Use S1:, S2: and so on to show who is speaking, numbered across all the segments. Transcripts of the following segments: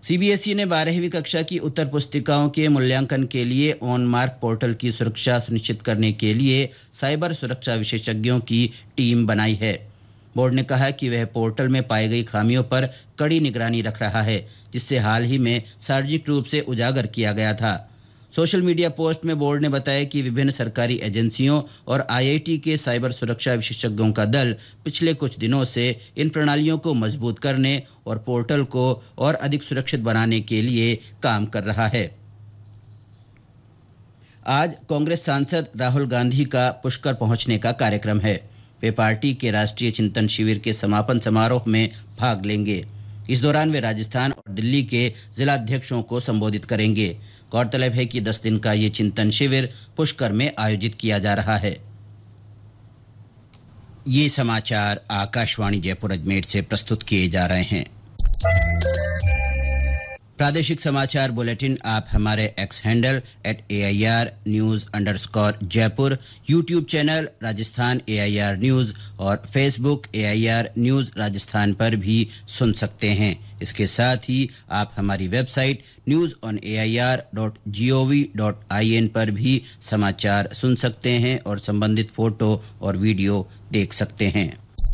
S1: CBSE ने 12वीं कक्षा की उत्तर पुस्तिकाओं के मूल्यांकन के लिए ऑन मार्क पोर्टल की सुरक्षा सुनिश्चित करने के लिए साइबर सुरक्षा विशेषज्ञों की टीम बनाई है। बोर्ड ने कहा कि वह पोर्टल में पाई गई खामियों पर कड़ी निगरानी रख रहा है, जिससे हाल ही में सार्वजनिक रूप से उजागर किया गया था। सोशल मीडिया पोस्ट में बोर्ड ने बताया कि विभिन्न सरकारी एजेंसियों और आईआईटी के साइबर सुरक्षा विशेषज्ञों का दल पिछले कुछ दिनों से इन प्रणालियों को मजबूत करने और पोर्टल को और अधिक सुरक्षित बनाने के लिए काम कर रहा है। आज कांग्रेस सांसद राहुल गांधी का पुष्कर पहुंचने का कार्यक्रम है। वे पार्टी के राष्ट्रीय चिंतन शिविर के समापन समारोह में भाग लेंगे। इस दौरान वे राजस्थान और दिल्ली के जिलाध्यक्षों को संबोधित करेंगे। गौरतलब है कि 10 दिन का ये चिंतन शिविर पुष्कर में आयोजित किया जा रहा है। ये समाचार आकाशवाणी जयपुर अजमेर से प्रस्तुत किए जा रहे हैं। प्रादेशिक समाचार बुलेटिन आप हमारे x handle @AIR_News_जयपुर, YouTube channel Rajasthan AIR news और फेसबुक AIR न्यूज राजस्थान पर भी सुन सकते हैं। इसके साथ ही आप हमारी वेबसाइट newsonair.gov.in पर भी समाचार सुन सकते हैं और संबंधित फोटो और वीडियो देख सकते हैं।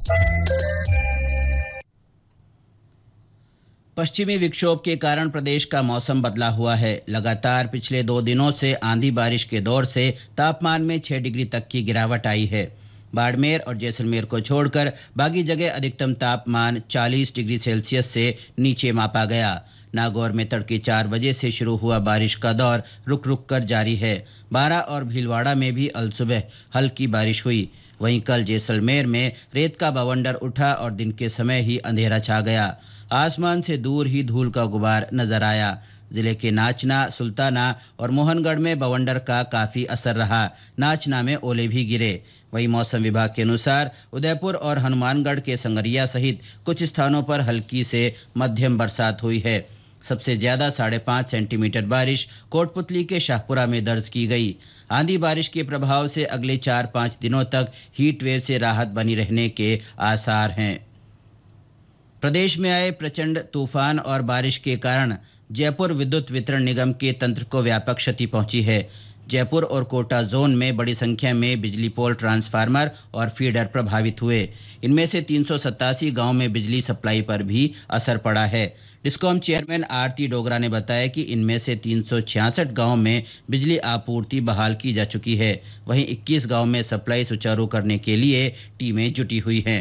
S1: पश्चिमी विक्षोभ के कारण प्रदेश का मौसम बदला हुआ है। लगातार पिछले 2 दिनों से आंधी बारिश के दौर से तापमान में 6 डिग्री तक की गिरावट आई है। बाड़मेर और जैसलमेर को छोड़कर बाकी जगह अधिकतम तापमान 40 डिग्री सेल्सियस से नीचे मापा गया। नागौर में तड़के 4 बजे से शुरू हुआ बारिश का दौर रुक रुक कर जारी है। बारां और भीलवाड़ा में भी अलसुबह हल्की बारिश हुई। वहीं कल जैसलमेर में रेत का बवंडर उठा और दिन के समय ही अंधेरा छा गया। आसमान से दूर ही धूल का गुबार नजर आया। जिले के नाचना, सुल्ताना और मोहनगढ़ में बवंडर का काफी असर रहा। नाचना में ओले भी गिरे। वहीं मौसम विभाग के अनुसार उदयपुर और हनुमानगढ़ के संगरिया सहित कुछ स्थानों पर हल्की से मध्यम बरसात हुई है। सबसे ज्यादा 5.5 सेंटीमीटर बारिश कोटपुतली के शाहपुरा में दर्ज की गई। आंधी बारिश के प्रभाव से अगले 4-5 दिनों तक हीट वेव से राहत बनी रहने के आसार हैं। प्रदेश में आए प्रचंड तूफान और बारिश के कारण जयपुर विद्युत वितरण निगम के तंत्र को व्यापक क्षति पहुंची है। जयपुर और कोटा जोन में बड़ी संख्या में बिजली पोल, ट्रांसफार्मर और फीडर प्रभावित हुए। इनमें से 387 गांव में बिजली सप्लाई पर भी असर पड़ा है। डिस्कॉम चेयरमैन आरती डोगरा ने बताया कि इनमें से 366 गांव में बिजली आपूर्ति बहाल की जा चुकी है। वहीं 21 गांव में सप्लाई सुचारू करने के लिए टीमें जुटी हुई हैं।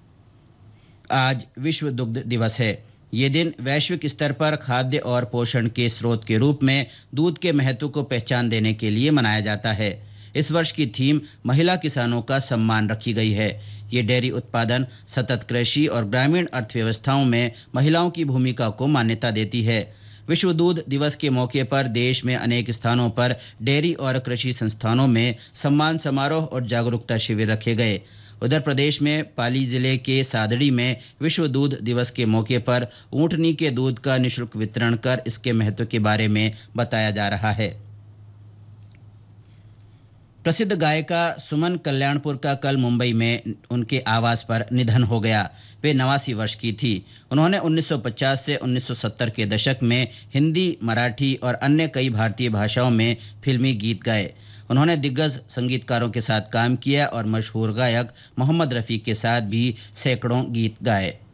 S1: आज विश्व दुग्ध दिवस है। ये दिन वैश्विक स्तर पर खाद्य और पोषण के स्रोत के रूप में दूध के महत्व को पहचान देने के लिए मनाया जाता है। इस वर्ष की थीम महिला किसानों का सम्मान रखी गई है। ये डेयरी उत्पादन, सतत कृषि और ग्रामीण अर्थव्यवस्थाओं में महिलाओं की भूमिका को मान्यता देती है। विश्व दूध दिवस के मौके पर देश में अनेक स्थानों पर डेयरी और कृषि संस्थानों में सम्मान समारोह और जागरूकता शिविर रखे गए। उधर प्रदेश में पाली जिले के सादड़ी में विश्व दूध दिवस के मौके पर ऊंटनी के दूध का निःशुल्क वितरण कर इसके महत्व के बारे में बताया जा रहा है। प्रसिद्ध गायिका सुमन कल्याणपुर का कल मुंबई में उनके आवास पर निधन हो गया। वे 89 वर्ष की थी। उन्होंने 1950 से 1970 के दशक में हिंदी, मराठी और अन्य कई भारतीय भाषाओं में फिल्मी गीत गाए। उन्होंने दिग्गज संगीतकारों के साथ काम किया और मशहूर गायक मोहम्मद रफ़ी के साथ भी सैकड़ों गीत गाए।